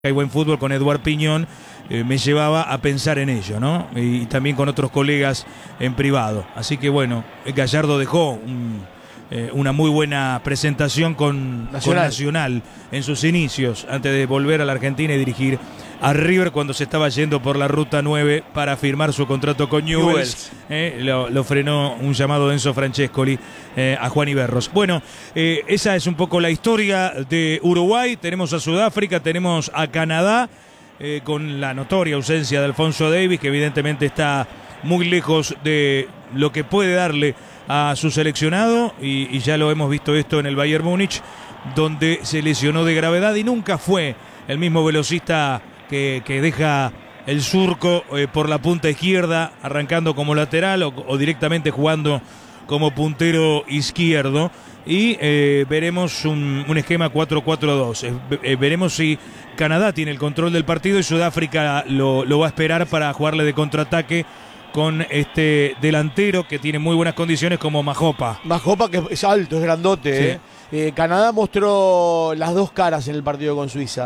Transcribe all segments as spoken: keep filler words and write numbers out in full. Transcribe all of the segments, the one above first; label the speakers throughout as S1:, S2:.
S1: Hay buen fútbol con Eduard Piñón, eh, me llevaba a pensar en ello, ¿no? Y, y también con otros colegas en privado. Así que bueno, Gallardo dejó un, eh, una muy buena presentación con Nacional. con Nacional en sus inicios, antes de volver a la Argentina y dirigir a River cuando se estaba yendo por la ruta nueve para firmar su contrato con Newell's. Eh, lo, lo frenó un llamado de Enzo Francescoli eh, a Juan Iberros. Bueno, eh, esa es un poco la historia de Uruguay. Tenemos a Sudáfrica, tenemos a Canadá, eh, con la notoria ausencia de Alfonso Davies, que evidentemente está muy lejos de lo que puede darle a su seleccionado, y, y ya lo hemos visto esto en el Bayern Múnich, donde se lesionó de gravedad y nunca fue el mismo velocista que, que deja el surco eh, por la punta izquierda, arrancando como lateral o, o directamente jugando como puntero izquierdo. Y eh, veremos un, un esquema cuatro cuatro dos. Eh, eh, veremos si Canadá tiene el control del partido y Sudáfrica lo, lo va a esperar para jugarle de contraataque con este delantero que tiene muy buenas condiciones como Majopa.
S2: Majopa, que es alto, es grandote. Sí. ¿eh? Eh, Canadá mostró las dos caras en el partido con Suiza.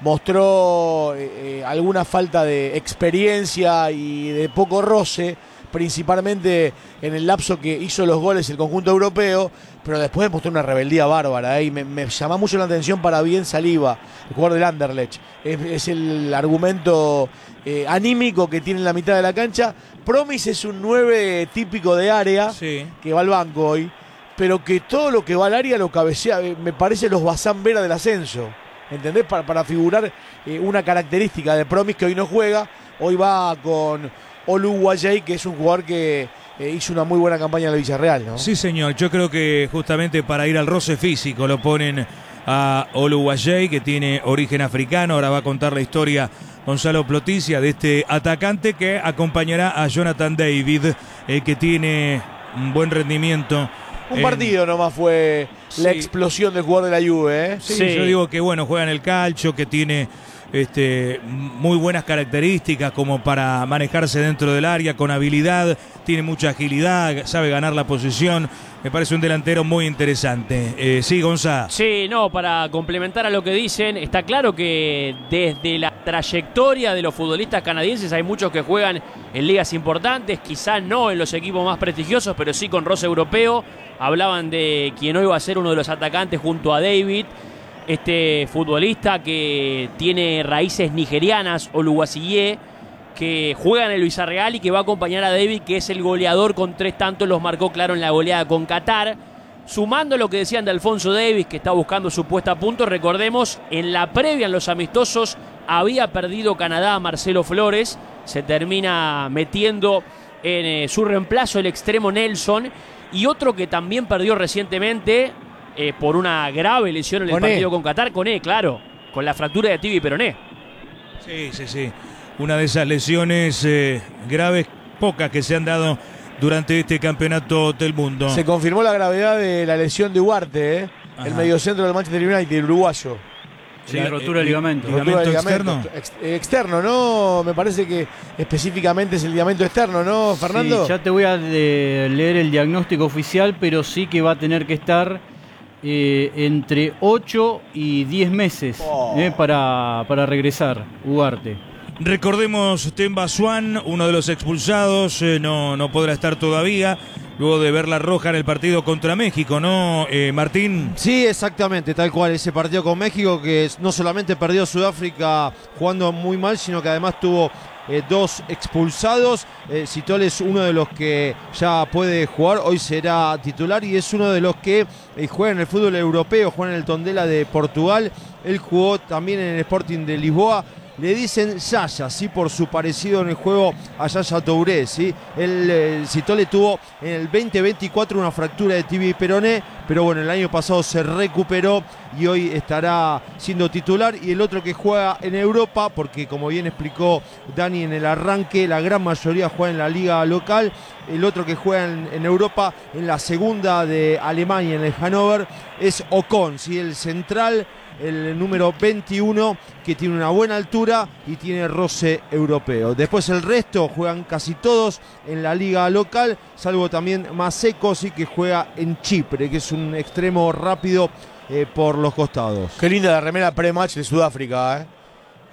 S2: Mostró eh, alguna falta de experiencia y de poco roce, principalmente en el lapso que hizo los goles el conjunto europeo, pero después mostró una rebeldía bárbara, ¿eh? y me, me llama mucho la atención para bien Saliba, el jugador del Anderlecht. Es, es el argumento eh, anímico que tiene en la mitad de la cancha. Promis es un nueve típico de área, sí, que va al banco hoy, pero que todo lo que va al área lo cabecea, me parece los Bazán Vera del ascenso, ¿entendés? Para, para figurar eh, una característica de Promis, que hoy no juega, hoy va con Oluwaye, que es un jugador que eh, hizo una muy buena campaña en el Villarreal, ¿no?
S1: Sí, señor, yo creo que justamente para ir al roce físico lo ponen a Oluwaye, que tiene origen africano. Ahora va a contar la historia Gonzalo Ploticia de este atacante que acompañará a Jonathan David, eh, que tiene un buen rendimiento.
S2: Un en... partido nomás fue la sí. explosión del jugador de la Juve, ¿eh?
S1: Sí, sí, yo digo que bueno, juega en el calcio, que tiene este, muy buenas características como para manejarse dentro del área, con habilidad, tiene mucha agilidad, sabe ganar la posición. Me parece un delantero muy interesante. Eh, sí, Gonzalo.
S3: Sí, no, para complementar a lo que dicen, está claro que desde la trayectoria de los futbolistas canadienses hay muchos que juegan en ligas importantes, quizás no en los equipos más prestigiosos, pero sí con roce europeo. Hablaban de quien hoy va a ser uno de los atacantes junto a David, este futbolista que tiene raíces nigerianas, Oluwaye, que juega en el Villarreal y que va a acompañar a David, que es el goleador con tres tantos, los marcó claro en la goleada con Qatar. Sumando lo que decían de Alfonso Davies, que está buscando su puesta a punto, recordemos, en la previa, en los amistosos, había perdido Canadá a Marcelo Flores, se termina metiendo en eh, su reemplazo el extremo Nelson, y otro que también perdió recientemente eh, por una grave lesión en el Koné. partido con Qatar, Koné, claro, con la fractura de tibia y peroné.
S1: Sí, sí, sí. Una de esas lesiones eh, graves, pocas que se han dado durante este campeonato del mundo.
S2: Se confirmó la gravedad de la lesión de Ugarte, ¿eh? el mediocentro del Manchester United, el uruguayo.
S4: Sí, la, rotura de ligamento.
S1: ¿Ligamento,
S2: rotura de
S1: externo?
S2: ligamento ex, externo, ¿no? Me parece que específicamente es el ligamento externo, ¿no, Fernando?
S4: Sí, ya te voy a de, leer el diagnóstico oficial, pero sí que va a tener que estar eh, entre ocho y diez meses oh. eh, para, para regresar, Ugarte.
S1: Recordemos, Themba Swan, uno de los expulsados, eh, no, no podrá estar todavía, luego de ver la roja en el partido contra México, ¿no, eh, Martín?
S5: Sí, exactamente, tal cual, ese partido con México, que no solamente perdió Sudáfrica jugando muy mal, sino que además tuvo eh, dos expulsados. eh, Citol es uno de los que ya puede jugar, hoy será titular, y es uno de los que eh, juega en el fútbol europeo, juega en el Tondela de Portugal. Él jugó también en el Sporting de Lisboa. Le dicen Yaya, ¿sí? Por su parecido en el juego a Yaya Touré, ¿sí? El eh, Citole tuvo en el veinte veinticuatro una fractura de tibia y peroné, pero bueno, el año pasado se recuperó y hoy estará siendo titular. Y el otro que juega en Europa, porque como bien explicó Dani en el arranque, la gran mayoría juega en la liga local. El otro que juega en, en Europa, en la segunda de Alemania, en el Hannover, es Ocon, ¿sí? El central, el número veintiuno, que tiene una buena altura y tiene roce europeo. Después el resto juegan casi todos en la liga local, salvo también Maseko, sí, que juega en Chipre, que es un extremo rápido eh, por los costados.
S2: Qué linda la remera pre-match de Sudáfrica, ¿eh?